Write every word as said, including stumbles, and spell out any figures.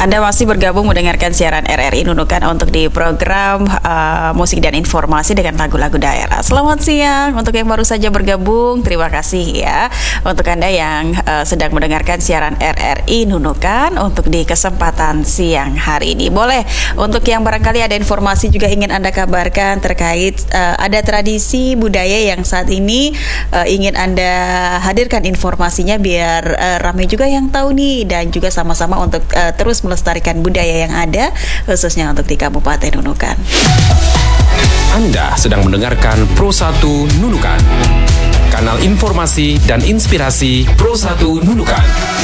Anda masih bergabung mendengarkan siaran R R I Nunukan untuk di program uh, Musik dan Informasi dengan lagu-lagu daerah. Selamat siang untuk yang baru saja bergabung, terima kasih ya. Untuk Anda yang uh, sedang mendengarkan siaran R R I Nunukan untuk di kesempatan siang hari ini. Boleh untuk yang barangkali ada informasi juga ingin Anda kabarkan terkait uh, ada tradisi budaya yang saat ini uh, ingin Anda hadirkan informasinya biar uh, ramai juga yang tahu nih, dan juga sama-sama untuk uh, terus melestarikan budaya yang ada khususnya untuk di Kabupaten Nunukan. Anda sedang mendengarkan Pro satu Nunukan, kanal informasi dan inspirasi Pro satu Nunukan.